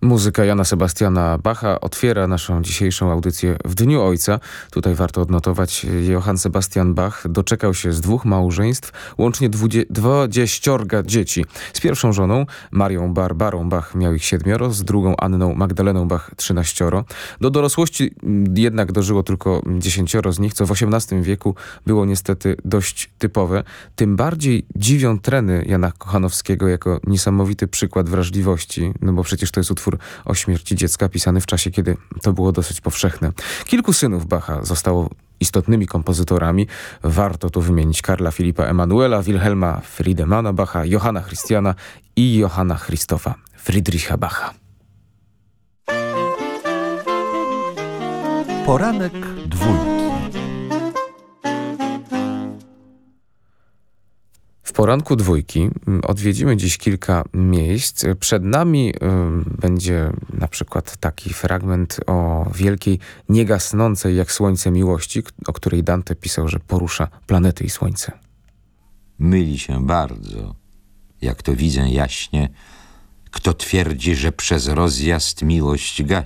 Muzyka Jana Sebastiana Bacha otwiera naszą dzisiejszą audycję w Dniu Ojca. Tutaj warto odnotować, Johann Sebastian Bach doczekał się z 2 małżeństw, łącznie 20 dzieci. Z pierwszą żoną, Marią Barbarą Bach, miał ich 7, z drugą Anną Magdaleną Bach 13. Do dorosłości jednak dożyło tylko 10 z nich, co w XVIII wieku było niestety dość typowe. Tym bardziej dziwią treny Jana Kochanowskiego jako niesamowity przykład wrażliwości, no bo przecież to jest utwór o śmierci dziecka pisany w czasie, kiedy to było dosyć powszechne. Kilku synów Bacha zostało istotnymi kompozytorami. Warto tu wymienić Karla Filipa Emanuela, Wilhelma Friedemana Bacha, Johanna Christiana i Johanna Christopha Friedricha Bacha. Poranek dwójki. W poranku dwójki odwiedzimy dziś kilka miejsc. Przed nami będzie na przykład taki fragment o wielkiej, niegasnącej jak słońce miłości, o której Dante pisał, że porusza planety i słońce. Myli się bardzo, jak to widzę jaśnie, kto twierdzi, że przez rozjazd miłość gaśnie.